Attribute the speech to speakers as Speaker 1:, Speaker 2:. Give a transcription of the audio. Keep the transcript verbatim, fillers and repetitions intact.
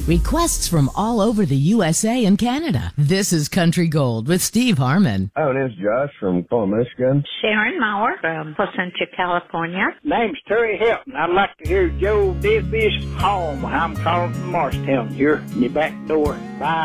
Speaker 1: Requests from all over the U S A and Canada. This is Country Gold with Steve Harmon.
Speaker 2: Hi, my name's Josh from Colma, Michigan.
Speaker 3: Sharon Mauer from Placentia, California.
Speaker 4: Name's Terry Hilton. I'd like to hear Joe Diffie's Home. I'm calling from Morristown here in your back door. Bye.